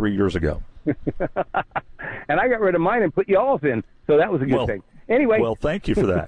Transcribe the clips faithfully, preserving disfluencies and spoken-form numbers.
three years ago. And I got rid of mine and put y'all's in, so that was a good well, thing. Anyway. Well, thank you for that.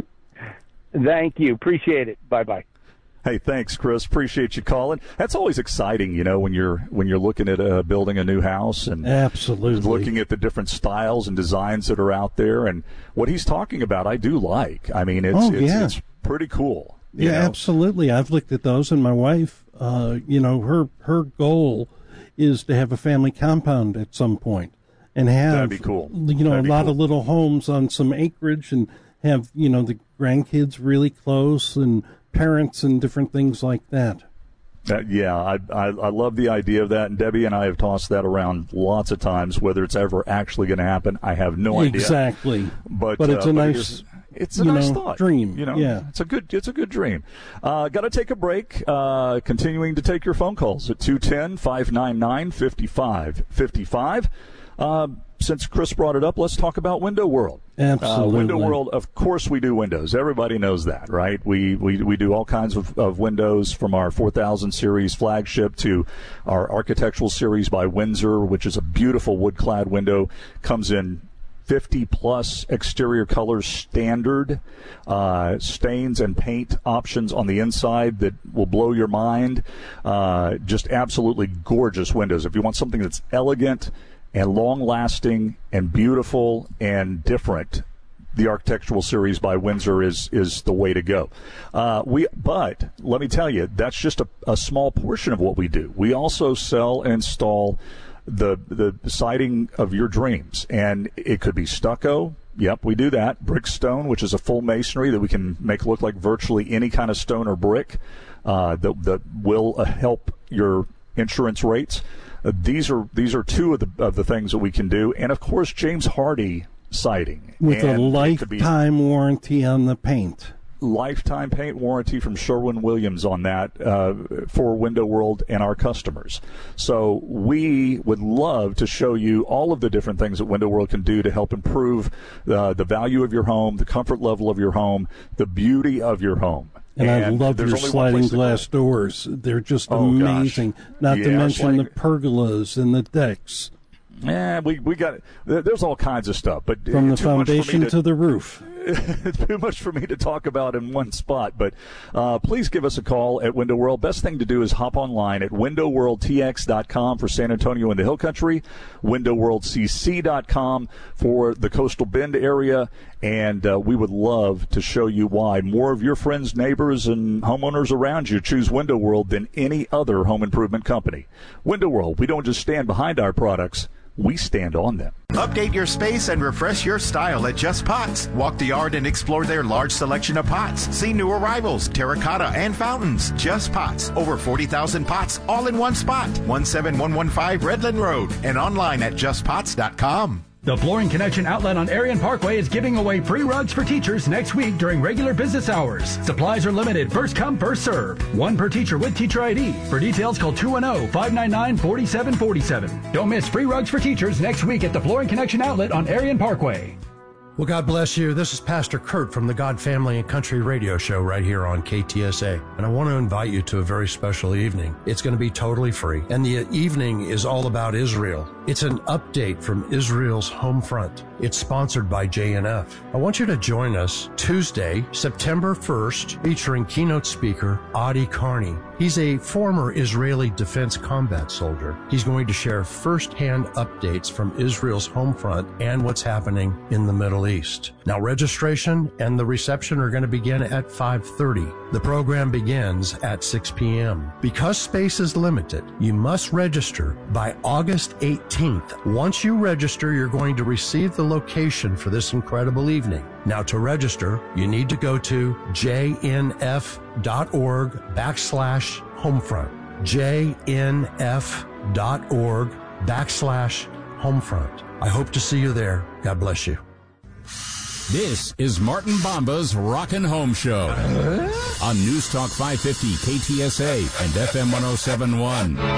Thank you. Appreciate it. Bye-bye. Hey, thanks, Chris. Appreciate you calling. That's always exciting, you know, when you're when you're looking at uh, building a new house and absolutely looking at the different styles and designs that are out there. And what he's talking about, I do like. I mean, it's oh, it's, yeah. it's pretty cool. Yeah, know? absolutely. I've looked at those, and my wife, uh, you know, her her goal is to have a family compound at some point and have That'd be cool. You know, That'd a lot cool. of little homes on some acreage and have, you know, the grandkids really close and parents and different things like that. Uh, yeah, I, I I love the idea of that, and Debbie and I have tossed that around lots of times. Whether it's ever actually going to happen, I have no idea. Exactly, but but it's uh, a but nice, it is, it's a you nice know, thought, dream. You know, yeah, it's a good it's a good dream. Uh, Got to take a break. Uh, continuing to take your phone calls at two one zero, five nine nine, five five five five. Uh, since Chris brought it up, let's talk about Window World. Absolutely. Uh, Window World, of course we do windows. Everybody knows that, right? We we, we do all kinds of, of windows, from our four thousand series flagship to our architectural series by Windsor, which is a beautiful wood-clad window. Comes in fifty-plus exterior colors standard, uh, stains and paint options on the inside that will blow your mind. Uh, just absolutely gorgeous windows. If you want something that's elegant and long-lasting and beautiful and different, the architectural series by Windsor is is the way to go. Uh, we, but let me tell you, that's just a, a small portion of what we do. We also sell and install the the siding of your dreams, and it could be stucco. Yep, we do that. Brick stone, which is a full masonry that we can make look like virtually any kind of stone or brick uh, that that will uh, help your insurance rates. Uh, these are these are two of the of the things that we can do, and of course James Hardy siding with and a lifetime warranty on the paint. Lifetime paint warranty from Sherwin-Williams on that uh, for Window World and our customers. So we would love to show you all of the different things that Window World can do to help improve uh, the value of your home, the comfort level of your home, the beauty of your home. And, and I love your sliding glass doors. They're just oh, amazing. Gosh. Not yeah, to mention sliding... the pergolas and the decks. Yeah, we we got there's all kinds of stuff, but from the foundation to, to the roof. It's too much for me to talk about in one spot, but uh, please give us a call at Window World. Best thing to do is hop online at window world t x dot com for San Antonio and the Hill Country, window world c c dot com for the Coastal Bend area, and uh, we would love to show you why more of your friends, neighbors, and homeowners around you choose Window World than any other home improvement company. Window World, we don't just stand behind our products, we stand on them. Update your space and refresh your style at Just Pots. Walk the yard and explore their large selection of pots. See new arrivals, terracotta, and fountains. Just Pots. Over forty thousand pots, all in one spot. one seven one one five Redland Road and online at just pots dot com. The Flooring Connection outlet on Arion Parkway is giving away free rugs for teachers next week during regular business hours. Supplies are limited. First come, first serve. One per teacher with teacher I D. For details, call two one zero, five nine nine, four seven four seven. Don't miss free rugs for teachers next week at the Flooring Connection outlet on Arion Parkway. Well, God bless you. This is Pastor Kurt from the God Family and Country Radio Show right here on K T S A. And I want to invite you to a very special evening. It's going to be totally free. And the evening is all about Israel. It's an update from Israel's home front. It's sponsored by J N F. I want you to join us Tuesday, September first, featuring keynote speaker Adi Carney. He's a former Israeli Defense Combat Soldier. He's going to share first-hand updates from Israel's home front and what's happening in the Middle East. Now, registration and the reception are going to begin at five thirty. The program begins at six p.m. Because space is limited, you must register by August eighteenth. Once you register, you're going to receive the location for this incredible evening. Now, to register, you need to go to jnf.org backslash homefront. jnf.org backslash homefront. I hope to see you there. God bless you. This is Martin Bomba's Rockin' Home Show on News Talk five fifty K T S A and F M one oh seven point one.